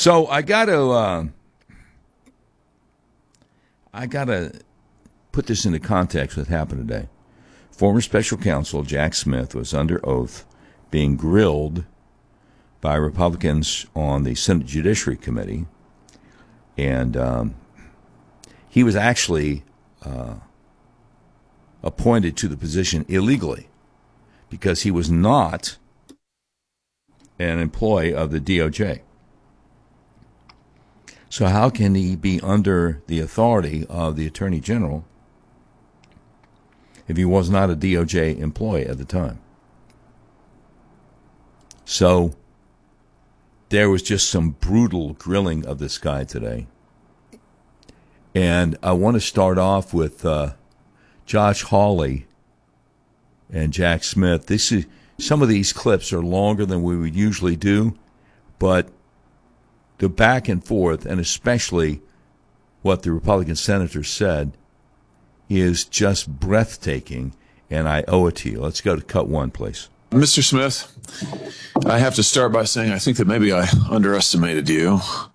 So I gotta put this into context. What happened today? Former Special Counsel Jack Smith was under oath, being grilled by Republicans on the Senate Judiciary Committee, and he was actually appointed to the position illegally because he was not an employee of the DOJ. So how can he be under the authority of the Attorney General if he was not a DOJ employee at the time? So there was just some brutal grilling of this guy today. And I want to start off with Josh Hawley and Jack Smith. Some of these clips are longer than we would usually do, but the back and forth, and especially what the Republican senator said, is just breathtaking, and I owe it to you. Let's go to cut one, please. Mr. Smith, I have to start by saying I think that maybe I underestimated you.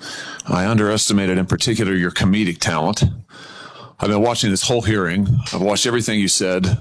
I underestimated, in particular, your comedic talent. I've been watching this whole hearing. I've watched everything you said.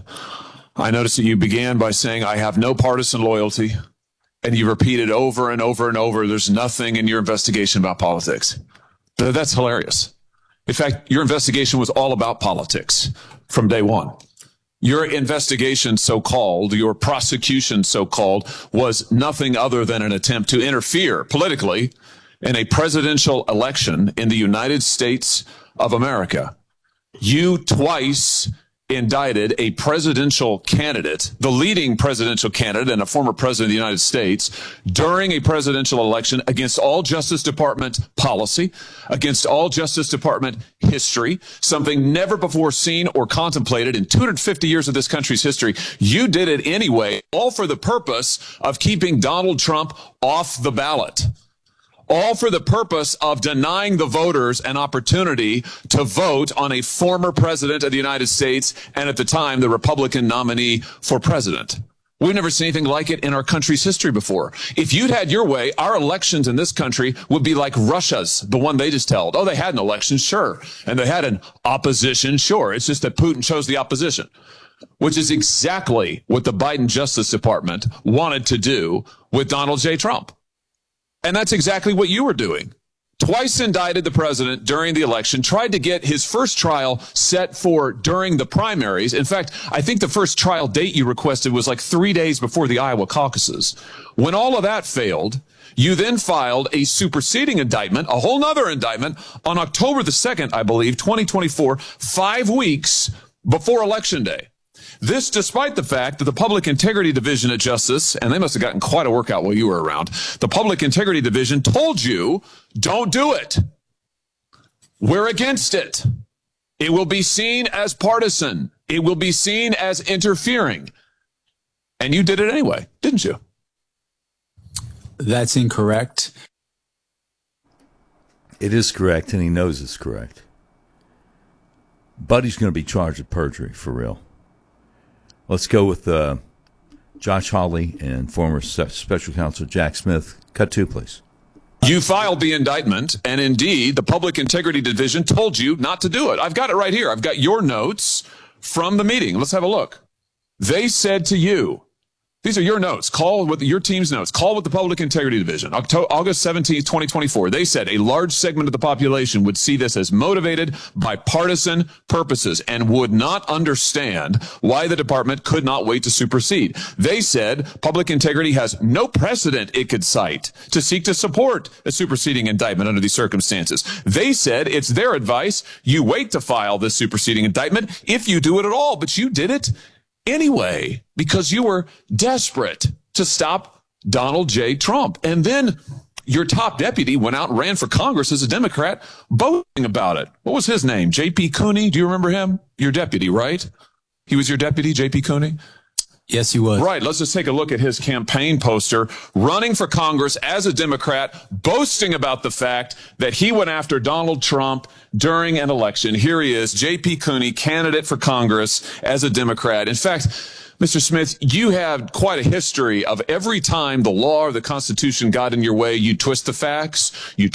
I noticed that you began by saying, I have no partisan loyalty. And you repeated over and over and over, there's nothing in your investigation about politics. That's hilarious. In fact, your investigation was all about politics from day one. Your investigation, so-called, your prosecution, so-called, was nothing other than an attempt to interfere politically in a presidential election in the United States of America. You twice indicted a presidential candidate, the leading presidential candidate and a former president of the United States, during a presidential election against all Justice Department policy, against all Justice Department history, something never before seen or contemplated in 250 years of this country's history. You did it anyway, all for the purpose of keeping Donald Trump off the ballot. All for the purpose of denying the voters an opportunity to vote on a former president of the United States and at the time the Republican nominee for president. We've never seen anything like it in our country's history before. If you'd had your way, our elections in this country would be like Russia's, the one they just held. Oh, they had an election, sure. And they had an opposition, sure. It's just that Putin chose the opposition, which is exactly what the Biden Justice Department wanted to do with Donald J. Trump. And that's exactly what you were doing. Twice indicted the president during the election, tried to get his first trial set for during the primaries. In fact, I think the first trial date you requested was like 3 days before the Iowa caucuses. When all of that failed, you then filed a superseding indictment, a whole nother indictment, on October the 2nd, I believe, 2024, 5 weeks before Election Day. This despite the fact that the Public Integrity Division at Justice, and they must have gotten quite a workout while you were around, the Public Integrity Division told you, don't do it. We're against it. It will be seen as partisan. It will be seen as interfering. And you did it anyway, didn't you? That's incorrect. It is correct, and he knows it's correct. Buddy's going to be charged with perjury, for real. Let's go with Josh Hawley and former Special Counsel Jack Smith. Cut two, please. You filed the indictment, and indeed, the Public Integrity Division told you not to do it. I've got it right here. I've got your notes from the meeting. Let's have a look. They said to you, these are your notes. Call with your team's notes. Call with the Public Integrity Division. August 17th, 2024. They said a large segment of the population would see this as motivated by partisan purposes and would not understand why the department could not wait to supersede. They said public integrity has no precedent it could cite to seek to support a superseding indictment under these circumstances. They said it's their advice. You wait to file this superseding indictment if you do it at all, but you did it anyway, because you were desperate to stop Donald J. Trump. And then your top deputy went out and ran for Congress as a Democrat, boasting about it. What was his name? J.P. Cooney? Do you remember him? Your deputy, right? He was your deputy, J.P. Cooney? Yes, he was. Right. Let's just take a look at his campaign poster, running for Congress as a Democrat, boasting about the fact that he went after Donald Trump during an election. Here he is, J.P. Cooney, candidate for Congress as a Democrat. In fact, Mr. Smith, you have quite a history of every time the law or the Constitution got in your way, you twist the facts, you